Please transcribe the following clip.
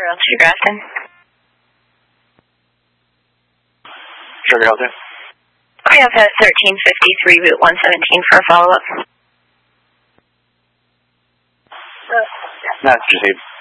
Realty Grafton. Sure, can I help you? We have 1353 Route 117 for a follow-up. That's received.